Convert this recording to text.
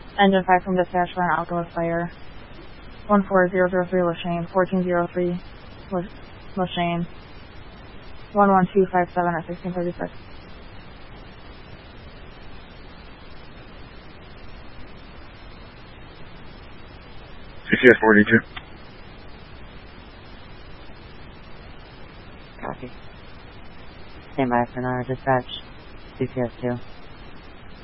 Engine 5 from dispatch for an Alchemist fire. 14003 Lashane, 1403 Lashane. 11257 at 1636. CCS 42. Copy. Stand by for another dispatch. CCS 2.